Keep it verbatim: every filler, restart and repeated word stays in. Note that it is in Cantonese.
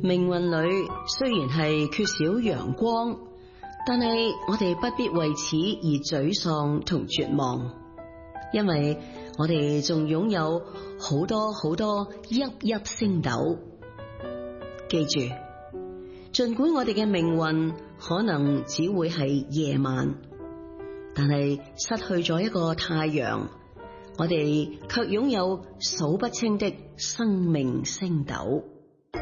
命運裏雖然係缺少陽光，但係我哋不必為此而沮喪同絕望，因為我哋仲擁有好多好多熠熠星斗。記住，儘管我哋嘅命運可能只會係夜晚，但係失去咗一個太陽，我哋卻擁有數不清的生命星斗。